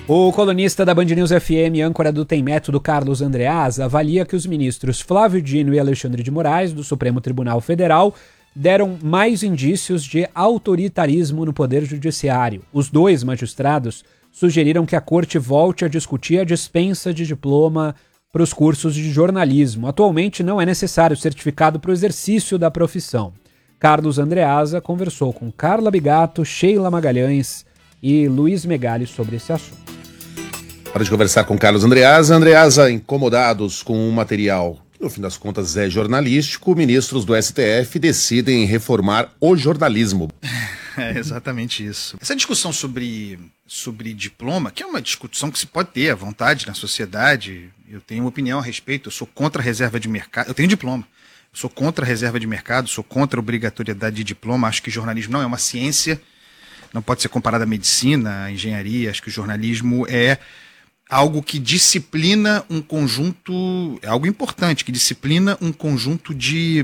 O colunista da Band News FM, âncora do Tem Método, Carlos Andreasa, avalia que os ministros Flávio Dino e Alexandre de Moraes, do Supremo Tribunal Federal, deram mais indícios de autoritarismo no Poder Judiciário. Os dois magistrados sugeriram que a Corte volte a discutir a dispensa de diploma para os cursos de jornalismo. Atualmente não é necessário certificado para o exercício da profissão. Carlos Andreasa conversou com Carla Bigato, Sheila Magalhães e Luiz Megali sobre esse assunto. Hora de conversar com Carlos Andreasa. Andreasa, incomodados com o material, que no fim das contas é jornalístico, ministros do STF decidem reformar o jornalismo. É exatamente isso. Essa discussão sobre diploma, que é uma discussão que se pode ter à vontade na sociedade, eu tenho uma opinião a respeito, eu sou contra a reserva de mercado, eu tenho diploma, eu sou contra a reserva de mercado, sou contra a obrigatoriedade de diploma, acho que jornalismo não é uma ciência, não pode ser comparado à medicina, à engenharia, acho que o jornalismo é algo que disciplina um conjunto, é algo importante, que disciplina um conjunto de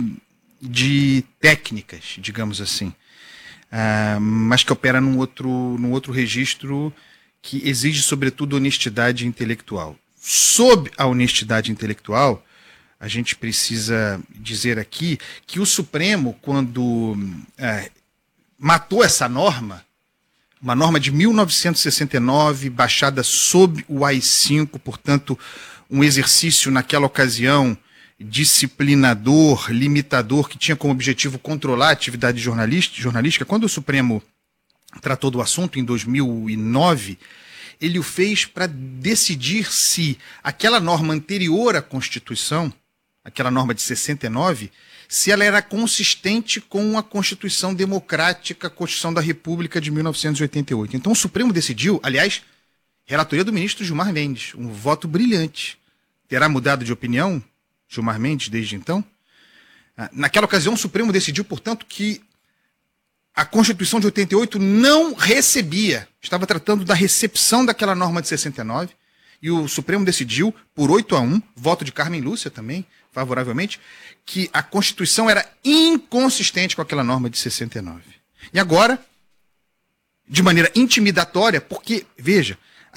técnicas, digamos assim, mas que opera num outro registro que exige, sobretudo, honestidade intelectual. Sob a honestidade intelectual, a gente precisa dizer aqui que o Supremo, quando matou essa norma, uma norma de 1969, baixada sob o AI-5, portanto, um exercício naquela ocasião disciplinador, limitador, que tinha como objetivo controlar a atividade jornalística. Quando o Supremo tratou do assunto, em 2009, ele o fez para decidir se aquela norma anterior à Constituição, aquela norma de 69, se ela era consistente com a Constituição Democrática, a Constituição da República de 1988. Então o Supremo decidiu, aliás, relatoria do ministro Gilmar Mendes, um voto brilhante. Terá mudado de opinião Gilmar Mendes desde então? Naquela ocasião o Supremo decidiu, portanto, que a Constituição de 88 não recebia, estava tratando da recepção daquela norma de 69, e o Supremo decidiu, por 8-1, voto de Carmen Lúcia também, favoravelmente, que a Constituição era inconsistente com aquela norma de 69. E agora, de maneira intimidatória, porque, veja, a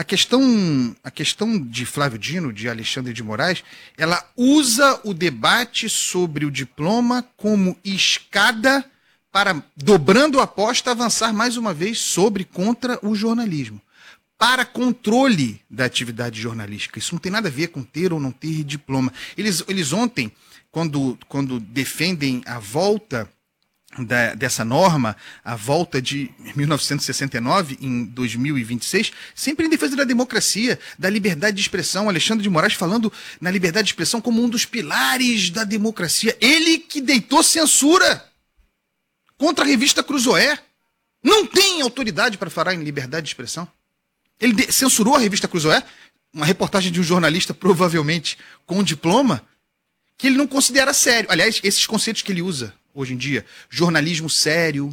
questão de Flávio Dino, de Alexandre de Moraes, ela usa o debate sobre o diploma como escada para, dobrando a aposta, avançar mais uma vez contra o jornalismo, para controle da atividade jornalística. Isso não tem nada a ver com ter ou não ter diploma. Eles ontem, quando defendem a volta dessa norma, a volta de 1969 em 2026, sempre em defesa da democracia, da liberdade de expressão. Alexandre de Moraes falando na liberdade de expressão como um dos pilares da democracia. Ele que deitou censura contra a revista Cruzoé. Não tem autoridade para falar em liberdade de expressão. Ele censurou a revista Cruzoé, uma reportagem de um jornalista, provavelmente com diploma, que ele não considera sério. Aliás, esses conceitos que ele usa hoje em dia, jornalismo sério,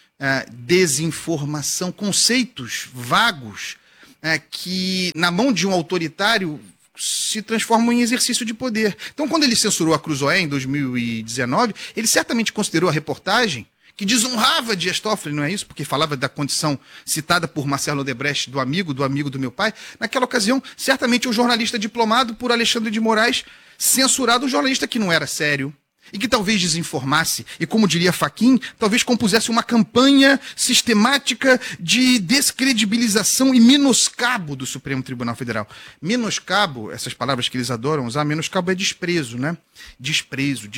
desinformação, conceitos vagos que, na mão de um autoritário, se transformam em exercício de poder. Então, quando ele censurou a Cruzoé em 2019, ele certamente considerou a reportagem que desonrava Dias Toffoli, não é isso? Porque falava da condição citada por Marcelo Odebrecht, do amigo do meu pai. Naquela ocasião, certamente um jornalista diplomado por Alexandre de Moraes censurado um jornalista que não era sério e que talvez desinformasse e, como diria Fachin, talvez compusesse uma campanha sistemática de descredibilização e menoscabo do Supremo Tribunal Federal. Menoscabo, essas palavras que eles adoram usar, menoscabo é desprezo, né? Desprezo.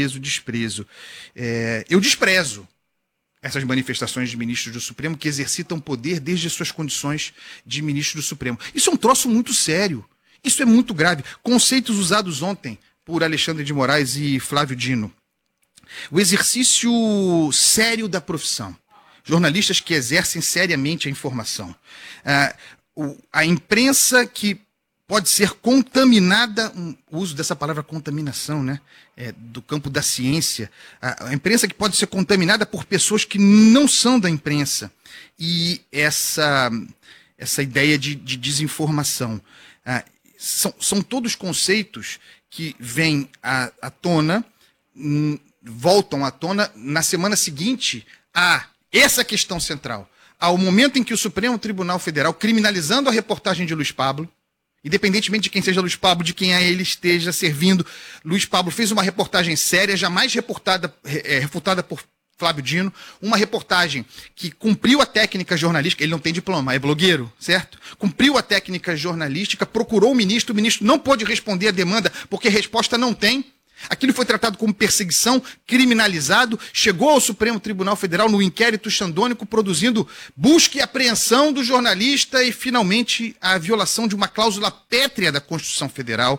Eu desprezo essas manifestações de ministros do Supremo que exercitam poder desde as suas condições de ministro do Supremo. Isso é um troço muito sério. Isso é muito grave. Conceitos usados ontem por Alexandre de Moraes e Flávio Dino. O exercício sério da profissão. Jornalistas que exercem seriamente a informação. A imprensa que pode ser contaminada, o uso dessa palavra contaminação, né? Do campo da ciência. A imprensa que pode ser contaminada por pessoas que não são da imprensa. E essa ideia de desinformação. São todos conceitos que vêm à tona, voltam à tona na semana seguinte a essa questão central, ao momento em que o Supremo Tribunal Federal, criminalizando a reportagem de Luiz Pablo, independentemente de quem seja Luiz Pablo, de quem a ele esteja servindo, Luiz Pablo fez uma reportagem séria, jamais refutada por Flávio Dino, uma reportagem que cumpriu a técnica jornalística, ele não tem diploma, é blogueiro, certo? Cumpriu a técnica jornalística, procurou o ministro não pôde responder a demanda porque resposta não tem. Aquilo foi tratado como perseguição, criminalizado, chegou ao Supremo Tribunal Federal no inquérito xandônico, produzindo busca e apreensão do jornalista e, finalmente, a violação de uma cláusula pétrea da Constituição Federal,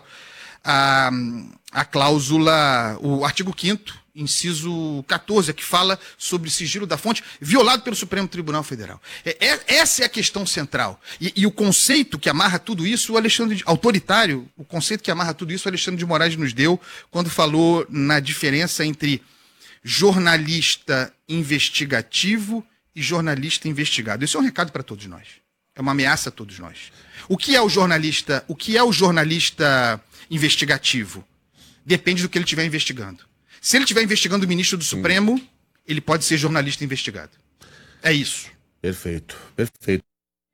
a cláusula, o artigo 5º, inciso 14, que fala sobre sigilo da fonte, violado pelo Supremo Tribunal Federal. Essa é a questão central. E o conceito que amarra tudo isso, o conceito que amarra tudo isso, o Alexandre de Moraes nos deu quando falou na diferença entre jornalista investigativo e jornalista investigado. Isso é um recado para todos nós. É uma ameaça a todos nós. O que é o jornalista investigativo? Depende do que ele estiver investigando. Se ele estiver investigando o ministro do Supremo, ele pode ser jornalista investigado. É isso. Perfeito, perfeito.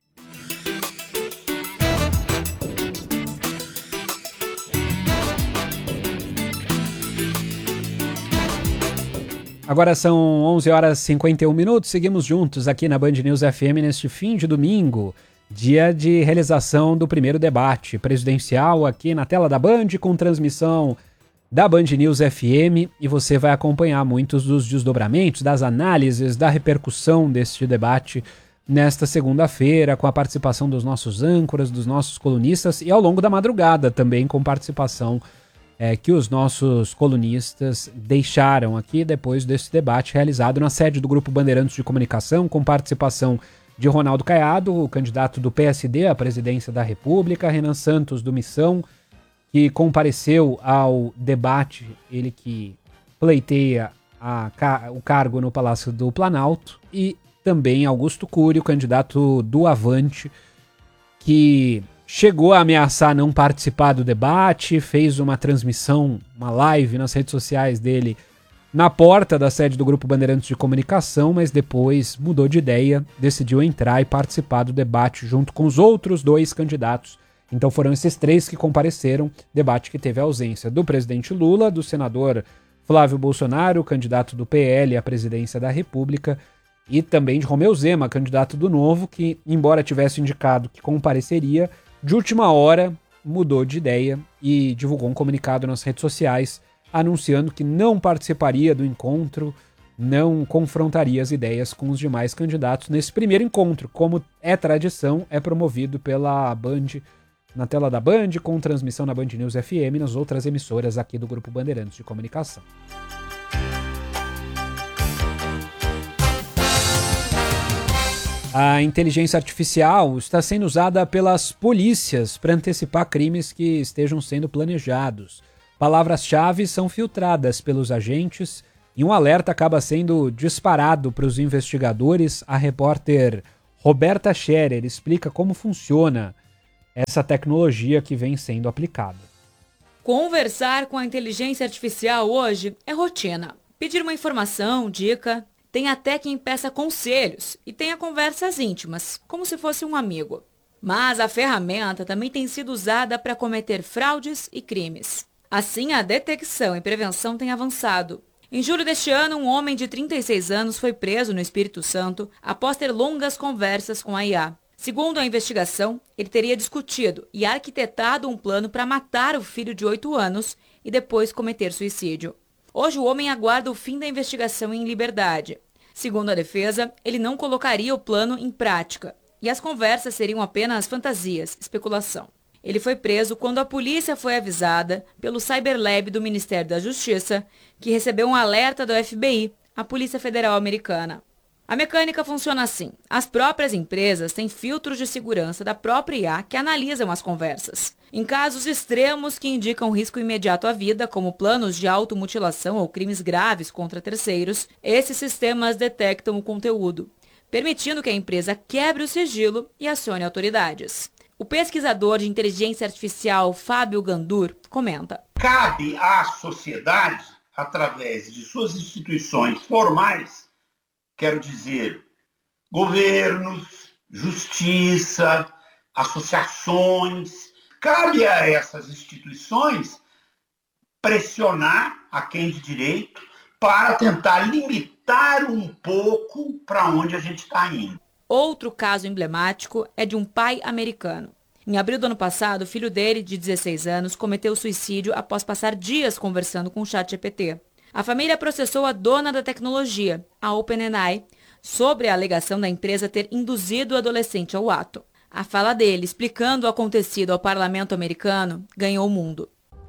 Agora são 11 horas e 51 minutos, seguimos juntos aqui na Band News FM neste fim de domingo, dia de realização do primeiro debate presidencial aqui na tela da Band, com transmissão da Band News FM, e você vai acompanhar muitos dos desdobramentos, das análises, da repercussão deste debate nesta segunda-feira, com a participação dos nossos âncoras, dos nossos colunistas, e ao longo da madrugada também com participação que os nossos colunistas deixaram aqui depois desse debate realizado na sede do Grupo Bandeirantes de Comunicação, com participação de Ronaldo Caiado, o candidato do PSD à presidência da República, Renan Santos, do Missão, que compareceu ao debate, ele que pleiteia o cargo no Palácio do Planalto, e também Augusto Cury, o candidato do Avante, que chegou a ameaçar não participar do debate, fez uma transmissão, uma live nas redes sociais dele na porta da sede do Grupo Bandeirantes de Comunicação, mas depois mudou de ideia, decidiu entrar e participar do debate junto com os outros dois candidatos. Então foram esses três que compareceram, debate que teve a ausência do presidente Lula, do senador Flávio Bolsonaro, candidato do PL à presidência da República, e também de Romeu Zema, candidato do Novo, que, embora tivesse indicado que compareceria, de última hora mudou de ideia e divulgou um comunicado nas redes sociais anunciando que não participaria do encontro, não confrontaria as ideias com os demais candidatos nesse primeiro encontro. Como é tradição, é promovido pela Band, na tela da Band, com transmissão na Band News FM e nas outras emissoras aqui do Grupo Bandeirantes de Comunicação. A inteligência artificial está sendo usada pelas polícias para antecipar crimes que estejam sendo planejados. Palavras-chave são filtradas pelos agentes e um alerta acaba sendo disparado para os investigadores. A repórter Roberta Scherer explica como funciona essa tecnologia que vem sendo aplicada. Conversar com a inteligência artificial hoje é rotina. Pedir uma informação, dica, tem até quem peça conselhos e tenha conversas íntimas, como se fosse um amigo. Mas a ferramenta também tem sido usada para cometer fraudes e crimes. Assim, a detecção e prevenção têm avançado. Em julho deste ano, um homem de 36 anos foi preso no Espírito Santo após ter longas conversas com a IA. Segundo a investigação, ele teria discutido e arquitetado um plano para matar o filho de 8 anos e depois cometer suicídio. Hoje o homem aguarda o fim da investigação em liberdade. Segundo a defesa, ele não colocaria o plano em prática e as conversas seriam apenas fantasias, especulação. Ele foi preso quando a polícia foi avisada pelo Cyberlab do Ministério da Justiça, que recebeu um alerta do FBI, a Polícia Federal Americana. A mecânica funciona assim. As próprias empresas têm filtros de segurança da própria IA que analisam as conversas. Em casos extremos que indicam risco imediato à vida, como planos de automutilação ou crimes graves contra terceiros, esses sistemas detectam o conteúdo, permitindo que a empresa quebre o sigilo e acione autoridades. O pesquisador de inteligência artificial Fábio Gandur comenta: cabe à sociedade, através de suas instituições formais, quero dizer, governos, justiça, associações. Cabe a essas instituições pressionar a quem de direito para tentar limitar um pouco para onde a gente está indo. Outro caso emblemático é de um pai americano. Em abril do ano passado, o filho dele, de 16 anos, cometeu suicídio após passar dias conversando com o ChatGPT. A família processou a dona da tecnologia, a OpenAI, sobre a alegação da empresa ter induzido o adolescente ao ato. A fala dele, explicando o acontecido ao parlamento americano, ganhou o mundo.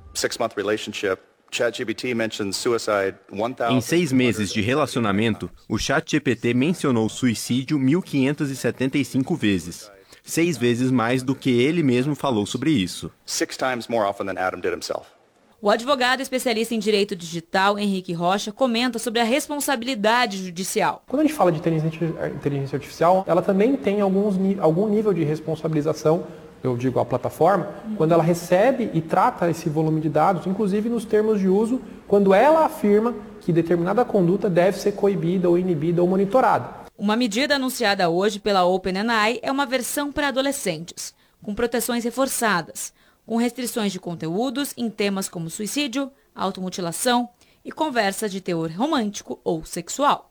Em 6 meses de relacionamento, o ChatGPT mencionou suicídio 1.575 vezes. 6 vezes mais do que ele mesmo falou sobre isso. 6 times more often than Adam did himself. O advogado especialista em direito digital, Henrique Rocha, comenta sobre a responsabilidade judicial. Quando a gente fala de inteligência artificial, ela também tem algum nível de responsabilização, eu digo a plataforma, quando ela recebe e trata esse volume de dados, inclusive nos termos de uso, quando ela afirma que determinada conduta deve ser coibida ou inibida ou monitorada. Uma medida anunciada hoje pela OpenAI é uma versão para adolescentes, com proteções reforçadas, com restrições de conteúdos em temas como suicídio, automutilação e conversas de teor romântico ou sexual.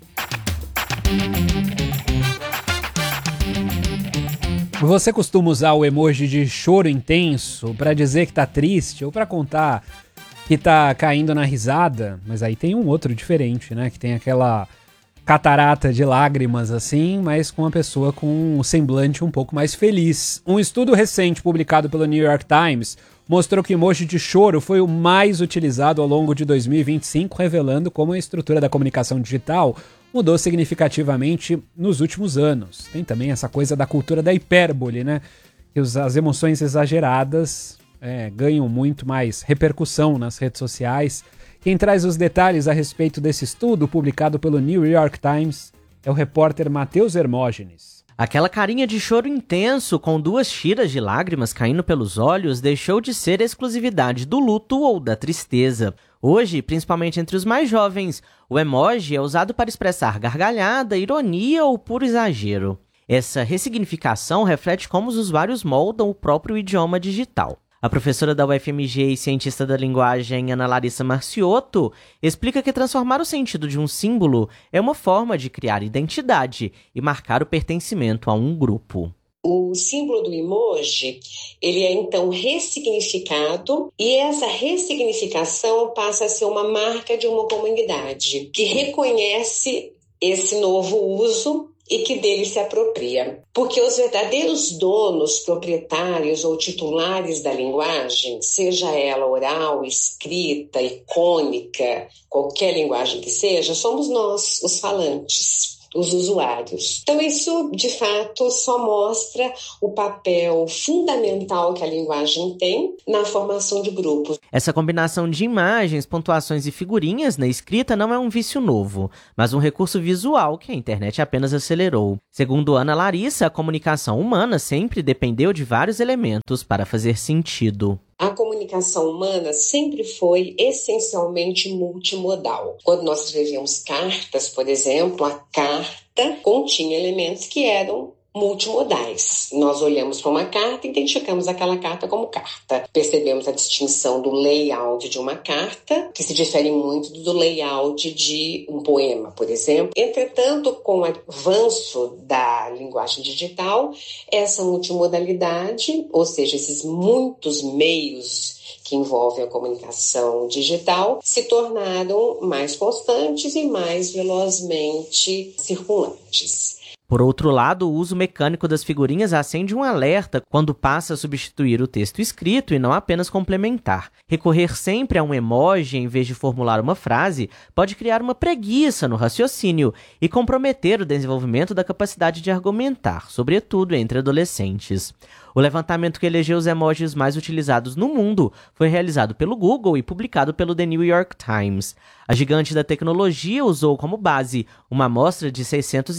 Você costuma usar o emoji de choro intenso para dizer que tá triste ou para contar que tá caindo na risada? Mas aí tem um outro diferente, né? Que tem aquela catarata de lágrimas assim, mas com uma pessoa com um semblante um pouco mais feliz. Um estudo recente publicado pelo New York Times mostrou que o emoji de choro foi o mais utilizado ao longo de 2025, revelando como a estrutura da comunicação digital mudou significativamente nos últimos anos. Tem também essa coisa da cultura da hipérbole, né? Que as emoções exageradas ganham muito mais repercussão nas redes sociais. Quem traz os detalhes a respeito desse estudo publicado pelo New York Times é o repórter Matheus Hermógenes. Aquela carinha de choro intenso com 2 tiras de lágrimas caindo pelos olhos deixou de ser exclusividade do luto ou da tristeza. Hoje, principalmente entre os mais jovens, o emoji é usado para expressar gargalhada, ironia ou puro exagero. Essa ressignificação reflete como os usuários moldam o próprio idioma digital. A professora da UFMG e cientista da linguagem Ana Larissa Marciotto explica que transformar o sentido de um símbolo é uma forma de criar identidade e marcar o pertencimento a um grupo. O símbolo do emoji, ele é então ressignificado e essa ressignificação passa a ser uma marca de uma comunidade que reconhece esse novo uso e que dele se apropria. Porque os verdadeiros donos, proprietários ou titulares da linguagem, seja ela oral, escrita, icônica, qualquer linguagem que seja, somos nós, os falantes, os usuários. Então isso, de fato, só mostra o papel fundamental que a linguagem tem na formação de grupos. Essa combinação de imagens, pontuações e figurinhas na escrita não é um vício novo, mas um recurso visual que a internet apenas acelerou. Segundo Ana Larissa, a comunicação humana sempre dependeu de vários elementos para fazer sentido. A comunicação humana sempre foi essencialmente multimodal. Quando nós escrevíamos cartas, por exemplo, a carta continha elementos que eram multimodais. Nós olhamos para uma carta e identificamos aquela carta como carta. Percebemos a distinção do layout de uma carta, que se difere muito do layout de um poema, por exemplo. Entretanto, com o avanço da linguagem digital, essa multimodalidade, ou seja, esses muitos meios que envolvem a comunicação digital, se tornaram mais constantes e mais velozmente circulantes. Por outro lado, o uso mecânico das figurinhas acende um alerta quando passa a substituir o texto escrito e não apenas complementar. Recorrer sempre a um emoji em vez de formular uma frase pode criar uma preguiça no raciocínio e comprometer o desenvolvimento da capacidade de argumentar, sobretudo entre adolescentes. O levantamento que elegeu os emojis mais utilizados no mundo foi realizado pelo Google e publicado pelo The New York Times. A gigante da tecnologia usou como base uma amostra de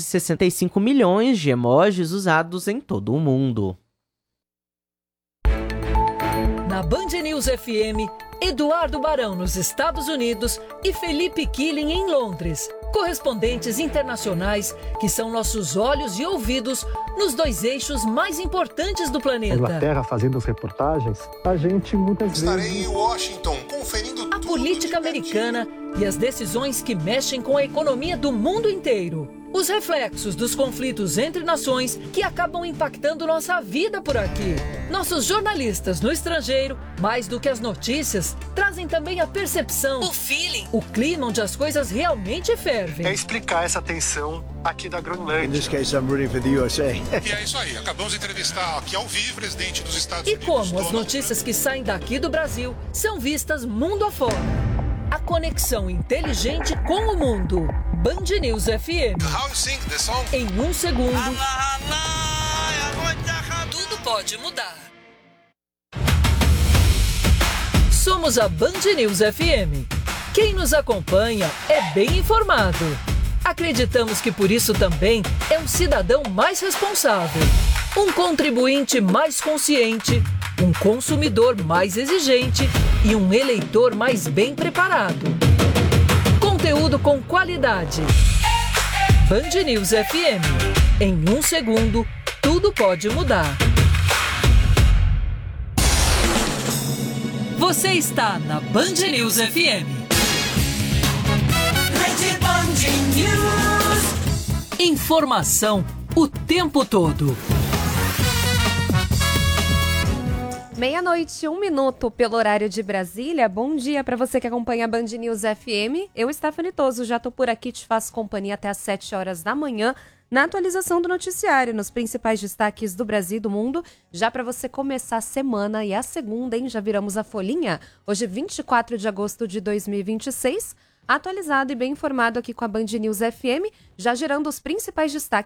665 milhões de emojis usados em todo o mundo. Na Band News FM, Eduardo Barão nos Estados Unidos e Felipe Killing em Londres. Correspondentes internacionais que são nossos olhos e ouvidos nos 2 eixos mais importantes do planeta. Inglaterra fazendo as reportagens, a gente muitas vezes... Estarei em Washington conferindo a política americana e as decisões que mexem com a economia do mundo inteiro. Os reflexos dos conflitos entre nações que acabam impactando nossa vida por aqui. Nossos jornalistas no estrangeiro, mais do que as notícias, trazem também a percepção, o feeling, o clima onde as coisas realmente fervem. É explicar essa tensão aqui da Groenlândia. In this case, I'm rooting for the USA. E é isso aí, acabamos de entrevistar aqui ao vivo o presidente dos Estados Unidos. E como as notícias que saem daqui do Brasil são vistas mundo afora. A conexão inteligente com o mundo. Band News FM. How you sing the song? Em 1 segundo. Tudo pode mudar. Somos a Band News FM. Quem nos acompanha é bem informado. Acreditamos que por isso também é um cidadão mais responsável, um contribuinte mais consciente, um consumidor mais exigente e um eleitor mais bem preparado. Conteúdo com qualidade. Band News FM. Em 1 segundo, tudo pode mudar. Você está na Band News FM. Rede Band News. Informação o tempo todo. 00:01 pelo horário de Brasília. Bom dia para você que acompanha a Band News FM. Eu, Stephanie Toso, já tô por aqui, te faço companhia até às 7 horas da manhã na atualização do noticiário, nos principais destaques do Brasil e do mundo, já para você começar a semana e a segunda, hein? Já viramos a folhinha. Hoje, 24 de agosto de 2026, atualizado e bem informado aqui com a Band News FM, já gerando os principais destaques